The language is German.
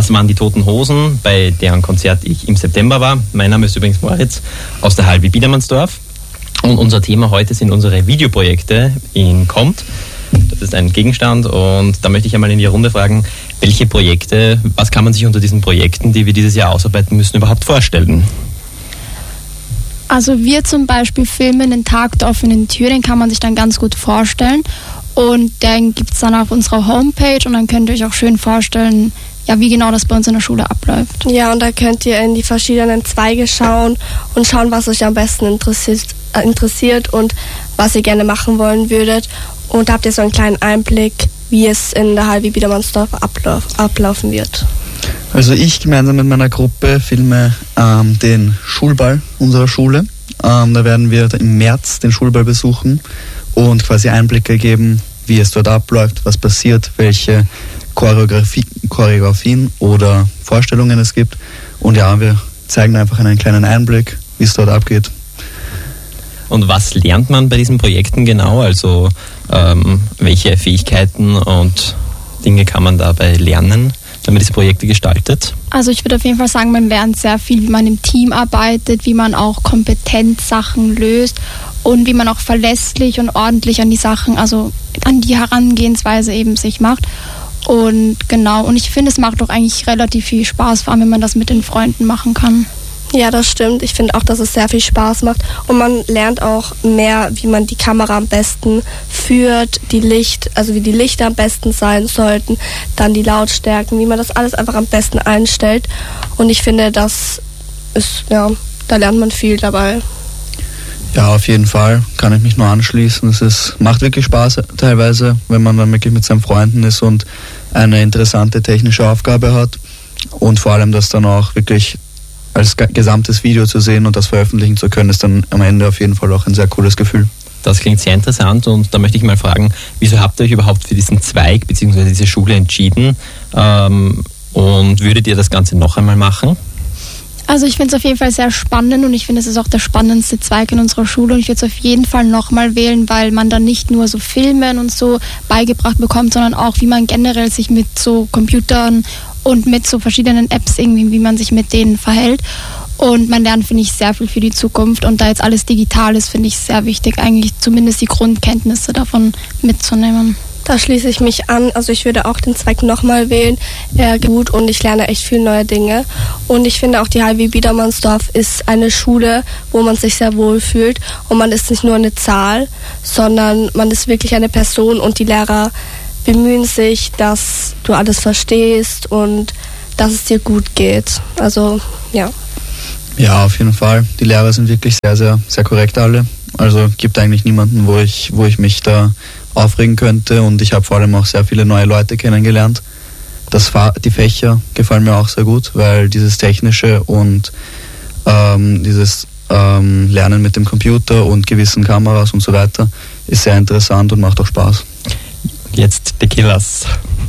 Das waren die Toten Hosen, bei deren Konzert ich im September war. Mein Name ist übrigens Moritz aus der HLW Biedermannsdorf. Und unser Thema heute sind unsere Videoprojekte in Compt. Das ist ein Gegenstand und da möchte ich einmal in die Runde fragen, welche Projekte, was kann man sich unter diesen Projekten, die wir dieses Jahr ausarbeiten müssen, überhaupt vorstellen? Also wir zum Beispiel filmen den Tag der offenen Tür, den kann man sich dann ganz gut vorstellen. Und den gibt es dann auf unserer Homepage und dann könnt ihr euch auch schön vorstellen, ja, wie genau das bei uns in der Schule abläuft. Ja, und da könnt ihr in die verschiedenen Zweige schauen und schauen, was euch am besten interessiert und was ihr gerne machen wollen würdet. Und da habt ihr so einen kleinen Einblick, wie es in der HLW Biedermannsdorf ablaufen wird. Also ich gemeinsam mit meiner Gruppe filme den Schulball unserer Schule. Da werden wir im März den Schulball besuchen und quasi Einblicke geben, wie es dort abläuft, was passiert, welche Choreografien oder Vorstellungen es gibt. Und ja, wir zeigen einfach einen kleinen Einblick, wie es dort abgeht. Und was lernt man bei diesen Projekten genau? Also welche Fähigkeiten und Dinge kann man dabei lernen, wenn man diese Projekte gestaltet? Also ich würde auf jeden Fall sagen, man lernt sehr viel, wie man im Team arbeitet, wie man auch kompetent Sachen löst und wie man auch verlässlich und ordentlich an die Sachen, also an die Herangehensweise eben sich macht. Und genau, und ich finde, es macht auch eigentlich relativ viel Spaß, vor allem wenn man das mit den Freunden machen kann. Ja, das stimmt. Ich finde auch, dass es sehr viel Spaß macht und man lernt auch mehr, wie man die Kamera am besten führt, wie die Lichter am besten sein sollten, dann die Lautstärken, wie man das alles einfach am besten einstellt. Und ich finde, das ist, ja, da lernt man viel dabei. Ja, auf jeden Fall kann ich mich nur anschließen. Macht wirklich Spaß teilweise, wenn man dann wirklich mit seinen Freunden ist und eine interessante technische Aufgabe hat und vor allem das dann auch wirklich als gesamtes Video zu sehen und das veröffentlichen zu können, ist dann am Ende auf jeden Fall auch ein sehr cooles Gefühl. Das klingt sehr interessant und da möchte ich mal fragen, wieso habt ihr euch überhaupt für diesen Zweig bzw. diese Schule entschieden und würdet ihr das Ganze noch einmal machen? Also ich finde es auf jeden Fall sehr spannend und ich finde, es ist auch der spannendste Zweig in unserer Schule und ich würde es auf jeden Fall nochmal wählen, weil man dann nicht nur so Filmen und so beigebracht bekommt, sondern auch, wie man generell sich mit so Computern und mit so verschiedenen Apps irgendwie, wie man sich mit denen verhält. Und man lernt, finde ich, sehr viel für die Zukunft. Und da jetzt alles digital ist, finde ich es sehr wichtig, eigentlich zumindest die Grundkenntnisse davon mitzunehmen. Da schließe ich mich an. Also ich würde auch den Zweig nochmal wählen. Gut und ich lerne echt viele neue Dinge. Und ich finde auch, die HLW Biedermannsdorf ist eine Schule, wo man sich sehr wohl fühlt. Und man ist nicht nur eine Zahl, sondern man ist wirklich eine Person und die Lehrer bemühen sich, dass du alles verstehst und dass es dir gut geht. Also, ja. Ja, auf jeden Fall. Die Lehrer sind wirklich sehr, sehr, sehr korrekt alle. Also gibt eigentlich niemanden, wo ich mich da aufregen könnte und ich habe vor allem auch sehr viele neue Leute kennengelernt. Die Fächer gefallen mir auch sehr gut, weil dieses Technische und dieses Lernen mit dem Computer und gewissen Kameras und so weiter ist sehr interessant und macht auch Spaß. Jetzt The Killers.